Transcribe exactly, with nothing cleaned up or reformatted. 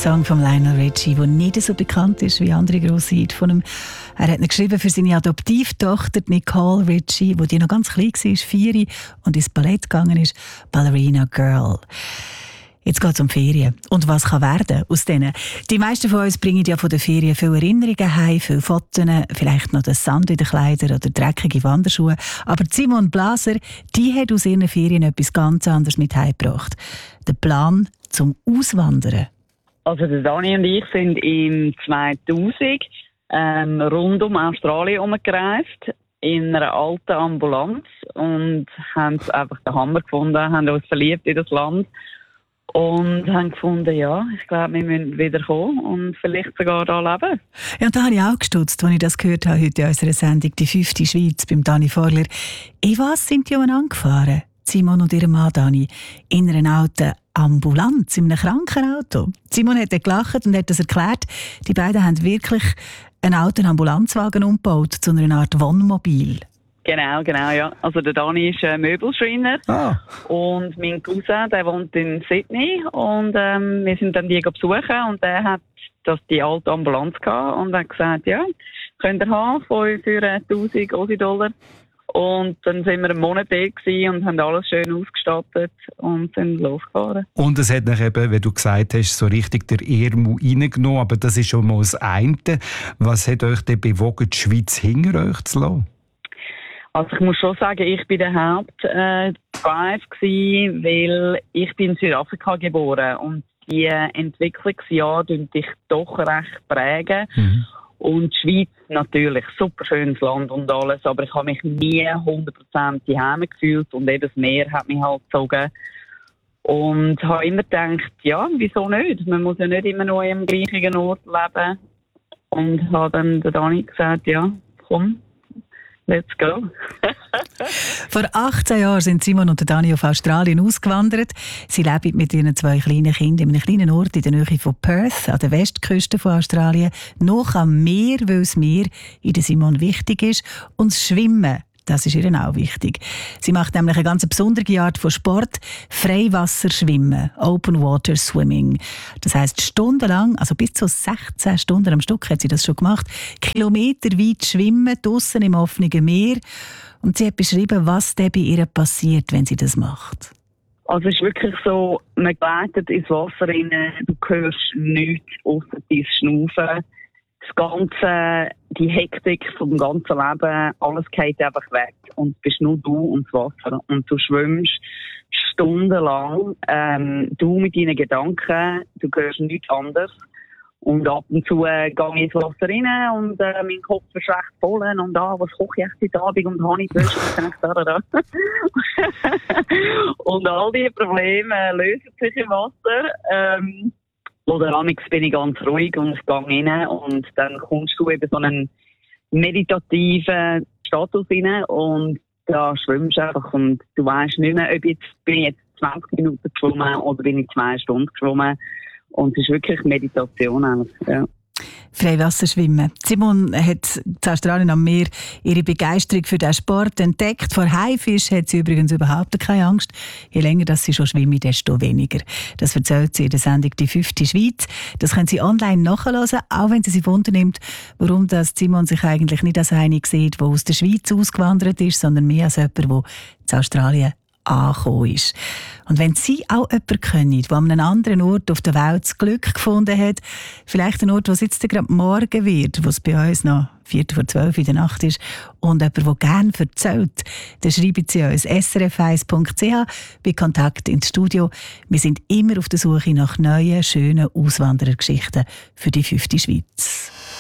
Song von Lionel Richie, der nicht so bekannt ist wie andere grosse Hits von ihm. Er hat ihn geschrieben für seine Adoptivtochter Nicole Richie, die noch ganz klein war, vier, und ins Ballett gegangen ist, Ballerina Girl. Jetzt geht es um Ferien. Und was kann werden aus denen? Die meisten von uns bringen ja von den Ferien viele Erinnerungen heim, viele Fotos, vielleicht noch den Sand in den Kleidern oder dreckige Wanderschuhe. Aber Simone Blaser, die hat aus ihren Ferien etwas ganz anderes mit heimgebracht. Den Plan zum Auswandern. Also der Dani und ich sind im zweitausend ähm, rund um Australien herumgereist, in einer alten Ambulanz, und haben einfach den Hammer gefunden, haben uns verliebt in das Land. Und haben gefunden, ja, ich glaube, wir müssen wieder kommen und vielleicht sogar da leben. Ja, und da habe ich auch gestutzt, als ich das gehört habe heute in unserer Sendung «Die fünfte Schweiz» beim Dani Vorler. In was sind die umeinander gefahren? Simon und ihr Mann Dani in einer alten Ambulanz, in einem Krankenauto. Simon hat gelacht und hat das erklärt. Die beiden haben wirklich einen alten Ambulanzwagen umgebaut zu einer Art Wohnmobil. Genau, genau, ja. Also der Dani ist äh, Möbelschreiner. Ah. Und mein Cousin, der wohnt in Sydney, und ähm, wir sind dann die besuchen, und der hat das, die alte Ambulanz gehabt und hat gesagt, ja, könnt ihr haben für, für tausend Aussie-Dollar. Und dann sind wir einen Monat da gewesen und haben alles schön ausgestattet und sind losgefahren. Und es hat nach eben, wie du gesagt hast, so richtig der Ärmel reingenommen, aber das ist schon mal das eine. Was hat euch denn bewogen, die Schweiz hinter euch zu lassen? Also ich muss schon sagen, ich bin der Hauptdrive gewesen, weil ich bin in Südafrika geboren, und die Entwicklungsjahre prägen dich doch recht prägen. Mhm. Und die Schweiz natürlich, super schönes Land und alles, aber ich habe mich nie hundert Prozent daheim gefühlt, und eben das Meer hat mich halt gezogen. Und habe immer gedacht, ja, wieso nicht? Man muss ja nicht immer nur im gleichen Ort leben. Und habe dann der Dani gesagt, ja, komm. Let's go. Vor achtzehn Jahren sind Simon und Dani auf Australien ausgewandert. Sie leben mit ihren zwei kleinen Kindern in einem kleinen Ort in der Nähe von Perth, an der Westküste von Australien. Noch am Meer, weil das Meer in der Simon wichtig ist. Und das Schwimmen, das ist ihr auch wichtig. Sie macht nämlich eine ganz besondere Art von Sport, Freiwasserschwimmen, Open Water Swimming. Das heisst, stundenlang, also bis zu sechzehn Stunden am Stück hat sie das schon gemacht, kilometerweit schwimmen, draussen im offenen Meer. Und sie hat beschrieben, was dann bei ihr passiert, wenn sie das macht. Also es ist wirklich so, man gleitet ins Wasser rein, du hörst nichts ausser dein Schnaufen. Das Ganze, die Hektik vom ganzen Leben, alles geht einfach weg. Und es bist nur du und das Wasser. Und du schwimmst stundenlang, ähm, du mit deinen Gedanken, du hörst nichts anderes. Und ab und zu äh, gehe ich ins Wasser rein und äh, mein Kopf ist recht voll. Und ah, was koche ich jetzt heute Abend? Und habe ich Wäsche? Und da, da, da. Und all diese Probleme äh, lösen sich im Wasser. Ähm, Oder amigs bin ich ganz ruhig und ich gehe rein, und dann kommst du eben so einen meditativen Status rein, und da schwimmst du einfach, und du weisst nicht mehr, ob jetzt bin ich jetzt zwanzig Minuten geschwommen oder bin ich zwei Stunden geschwommen. Und es ist wirklich Meditation eigentlich, ja. Freiwasserschwimmen. Simon hat in Australien am Meer ihre Begeisterung für diesen Sport entdeckt. Vor Haifisch hat sie übrigens überhaupt keine Angst. Je länger dass sie schon schwimmt, desto weniger. Das erzählt sie in der Sendung «Die fünfte Schweiz». Das können Sie online nachhören, auch wenn sie sich wundernimmt, warum das Simon sich eigentlich nicht als eine sieht, der aus der Schweiz ausgewandert ist, sondern mehr als jemand, der in Australien angekommen ist. Und wenn Sie auch jemanden kennen, der an einem anderen Ort auf der Welt das Glück gefunden hat, vielleicht ein Ort, wo es jetzt gerade morgen wird, wo es bei uns noch Viertel vor zwölf in der Nacht ist, und jemand, der gerne erzählt, dann schreiben Sie uns s r f eins punkt c h bei Kontakt ins Studio. Wir sind immer auf der Suche nach neuen, schönen Auswanderergeschichten für die fünfte Schweiz.